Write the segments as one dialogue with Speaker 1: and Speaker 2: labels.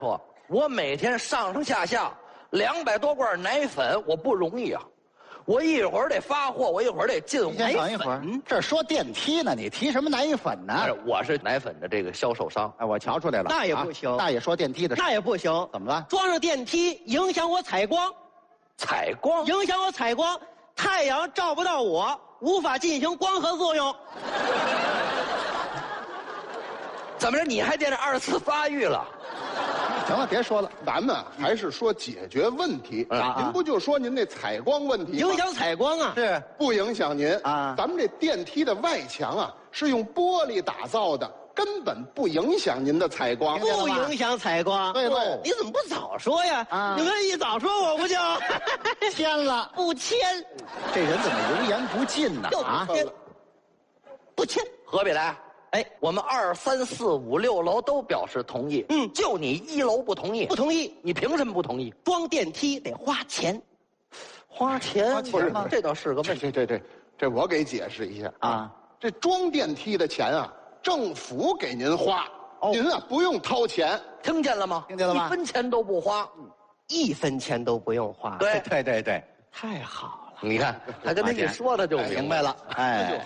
Speaker 1: 我每天上上下下200多罐奶粉，我不容易啊！我一会儿得发货，我一会儿得进货。
Speaker 2: 先等一会儿，这说电梯呢，你提什么奶粉呢？
Speaker 1: 我是奶粉的这个销售商。
Speaker 2: 哎，我瞧出来了。
Speaker 3: 那也不行。
Speaker 2: 大爷说电梯的事。
Speaker 3: 那也不行。
Speaker 2: 怎么了？
Speaker 3: 装上电梯影响我采光。
Speaker 1: 采光？
Speaker 3: 影响我采光，太阳照不到我，无法进行光合作用。
Speaker 1: 怎么着？你还见着2次发育了？
Speaker 2: 行了，别说了，
Speaker 4: 咱们还是说解决问题。您不就说您那采光问题吗？
Speaker 3: 影响采光啊？
Speaker 2: 是
Speaker 4: 不影响您
Speaker 2: 啊？
Speaker 4: 咱们这电梯的外墙啊是用玻璃打造的，根本不影响您的采光。
Speaker 3: 不影响采光。
Speaker 2: 对喽。
Speaker 3: 你怎么不早说呀？
Speaker 2: 啊！
Speaker 3: 你们一早说我不就
Speaker 2: 签了？
Speaker 3: 不签。
Speaker 2: 这人怎么油盐不进呢？
Speaker 3: 啊！不签，
Speaker 1: 何必来？
Speaker 3: 哎，
Speaker 1: 我们2、3、4、5、6楼都表示同意，就你1楼不同意。
Speaker 3: 不同意？
Speaker 1: 你凭什么不同意？
Speaker 3: 装电梯得花钱，
Speaker 1: 花钱
Speaker 2: 不是吗？
Speaker 1: 这倒是个问题。
Speaker 4: 这我给解释一下
Speaker 2: 啊。
Speaker 4: 这装电梯的钱啊，政府给您花，您啊不用掏钱。
Speaker 1: 听见了吗？
Speaker 2: 听见了吗？
Speaker 1: 1分钱都不花
Speaker 3: ，1分钱都不用花。
Speaker 1: 对，
Speaker 3: 太好了。
Speaker 1: 你看，他跟他一说，他就明白了。
Speaker 2: 哎，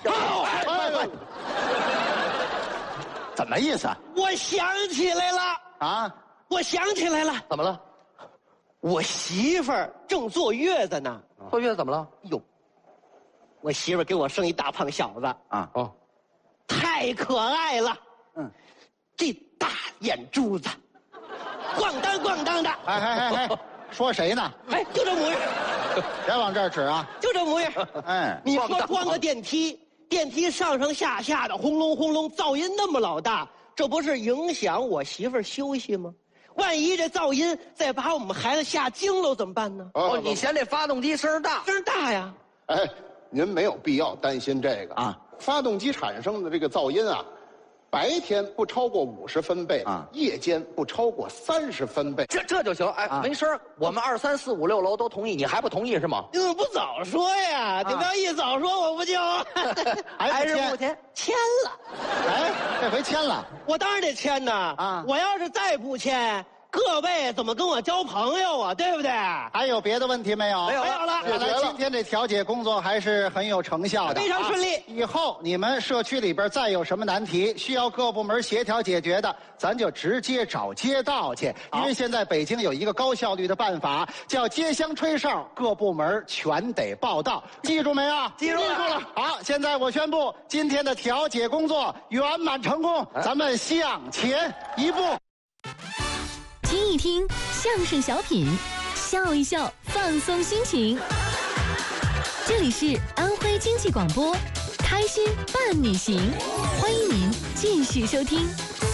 Speaker 2: 怎么意思？
Speaker 3: 我想起来了
Speaker 2: 啊！
Speaker 3: 我想起来了，
Speaker 1: 怎么了？
Speaker 3: 我媳妇儿正坐月子呢。
Speaker 1: 坐月子怎么了？
Speaker 3: 哟，我媳妇儿给我生一大胖小子
Speaker 2: 啊！
Speaker 1: 哦，
Speaker 3: 太可爱了。这大眼珠子，咣当咣当的。
Speaker 2: 哎，说谁呢？
Speaker 3: 哎，就这模样。
Speaker 2: 别往这儿指啊！
Speaker 3: 就这模样。
Speaker 2: 哎，
Speaker 3: 你说装个电梯。电梯上上下下的轰隆轰隆，噪音那么老大，这不是影响我媳妇儿休息吗？万一这噪音再把我们孩子吓惊了怎么办呢？
Speaker 1: 你嫌这发动机声大？
Speaker 3: 声大呀！
Speaker 4: 哎，您没有必要担心这个
Speaker 2: 啊。
Speaker 4: 发动机产生的这个噪音啊，白天不超过50分贝啊，夜间不超过30分贝。
Speaker 1: 这就行。哎，没事，我们2、3、4、5、6楼都同意，你还不同意是吗？
Speaker 3: 你怎么不早说呀？你不要一早说，我不就
Speaker 2: 还是
Speaker 3: 不签？签了。
Speaker 2: 哎，这回签了，
Speaker 3: 我当然得签呐！啊，我要是再不签，各位怎么跟我交朋友啊？对不对？
Speaker 2: 还有别的问题没有？
Speaker 3: 没有了。
Speaker 2: 看来今天这调解工作还是很有成效的，
Speaker 3: 非常顺利。
Speaker 2: 以后你们社区里边再有什么难题需要各部门协调解决的，咱就直接找街道去。因为现在北京有一个高效率的办法，叫街厢吹哨，各部门全得报到。记住没有？
Speaker 1: 记住了。
Speaker 2: 好，现在我宣布今天的调解工作圆满成功，咱们向前一步。
Speaker 5: 听一听相声小品，笑一笑，放松心情。这里是安徽经济广播，开心伴你行，欢迎您继续收听。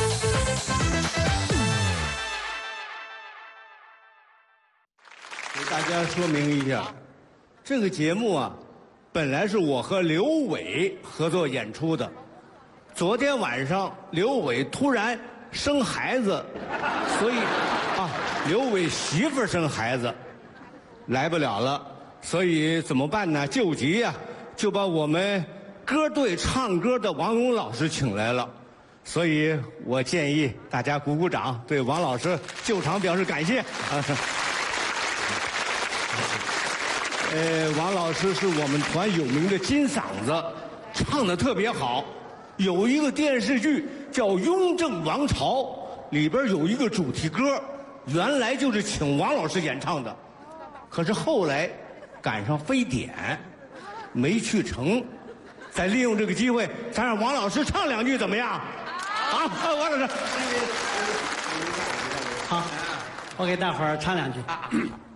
Speaker 6: 给大家说明一下，这个节目啊，本来是我和刘伟合作演出的。昨天晚上刘伟突然生孩子，所以刘伟媳妇生孩子来不了了，所以怎么办呢？救急呀，就把我们歌队唱歌的王勇老师请来了。所以我建议大家鼓鼓掌，对王老师救场表示感谢。王老师是我们团有名的金嗓子，唱得特别好。有一个电视剧叫《雍正王朝》，里边有一个主题歌，原来就是请王老师演唱的，可是后来赶上非典，没去成。再利用这个机会，咱让王老师唱2句怎么样？好，王老师。
Speaker 7: 好，我给大伙儿唱2句。